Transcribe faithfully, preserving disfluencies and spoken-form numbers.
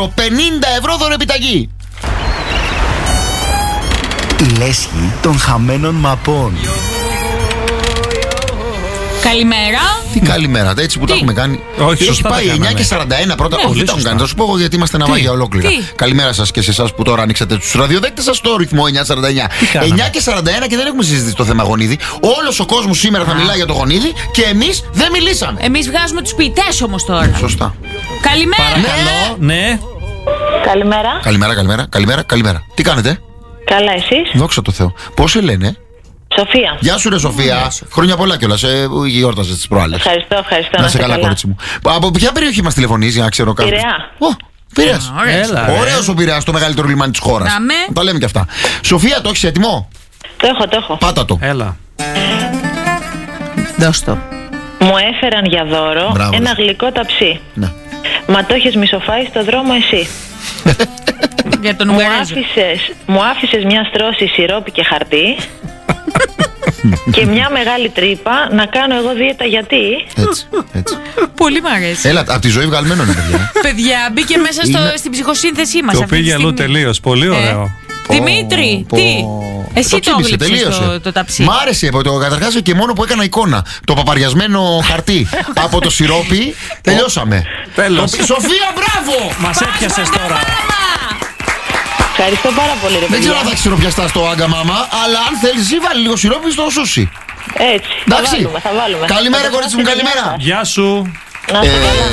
δώρο, πενήντα ευρώ δωρεπιταγή. Η λέσχη των χαμένων μαπών. Καλημέρα. Τι καλημέρα, έτσι που Τι? τα έχουμε κάνει. Όχι, έχει σωστά πάει τα εννιά κάναμε. και σαράντα ένα πρώτα. Ναι, Όχι, πολύ δεν τα έχουν σωστά. κάνει. Θα σου πω εγώ γιατί είμαστε ναυάγια ολόκληρα. Τι? Καλημέρα σας και σε εσάς που τώρα ανοίξατε τους ραδιοδέκτες σας στο ρυθμό εννιά σαράντα εννιά. κάναμε? εννιά και σαράντα ένα και δεν έχουμε συζητήσει το θέμα γονίδι. Όλος ο κόσμος σήμερα θα μιλάει για το γονίδι και εμείς δεν μιλήσαμε. Εμείς βγάζουμε τους ποιητές όμως τώρα. Σωστά. Καλημέρα. Παρακαλώ, ναι. Καλημέρα. Καλημέρα, καλημέρα, καλημέρα, καλημέρα. Τι κάνετε? Καλά, εσείς? Δόξα τω Θεώ. Πώς σε λένε? Σοφία. Γεια σου, ρε Σοφία. Χρόνια πολλά κιόλας. Ε, γιόρταζες τις προάλλες. Ευχαριστώ, ευχαριστώ. Να σε καλά, κορίτσι μου. Από ποια περιοχή μας τηλεφωνείς για να ξέρω κάτι? Πειραιά. Ω, Πειραιάς. Ωραίος. Έλα, ρε. Ωραίος ο Πειραιάς, το μεγαλύτερο λιμάνι της χώρας. Να με. Τα λέμε κι αυτά. Σοφία, το έχεις έτοιμο? Το έχω, το έχω. Πάτα το. Έλα. Δώσ' το. Μου έφεραν για δώρο Μπράβο, ένα ρε. γλυκό ταψί. Ναι. Μα το έχεις μισοφάει στο δρόμο εσύ. Για τον Μου Ουγγαρέζο. άφησες, μου άφησες μια στρώση σιρόπι και χαρτί και μια μεγάλη τρύπα να κάνω εγώ δίαιτα γιατί. Έτσι, έτσι. Πολύ μ' αρέσει. Έλα, από τη ζωή βγαλμένο είναι, παιδιά. Παιδιά, μπήκε μέσα στο, Είναι- στην ψυχοσύνθεσή μας. Το αυτή τη πήγε αλλού στιγμή. τελείως. Πολύ ωραίο. Δημήτρη, Πω, τι. πω. Εσύ το κοίτησε, έγλειψες τελείωσε. το, το ταψί. Μ' άρεσε από το καταρχάς και μόνο που έκανα εικόνα. Το παπαριασμένο χαρτί από το σιρόπι. Τελειώσαμε. Τέλος. Το- Σοφία, μπράβο! Μας έπιασες τώρα. Ευχαριστώ πάρα πολύ, ρε Δεν ξέρω αν παιδιά. θα ξηροπιαστά στο Άγκα Μάμα, αλλά αν θέλεις εσύ βάλει λίγο σιρόπι στο σούσι. Έτσι. Θα Εντάξει. βάλουμε, θα βάλουμε. Καλημέρα, Θα το κορίτσι μου, φτιάξετε, καλημέρα. γεια σας. Γεια σου. Να είστε Ε, καλά.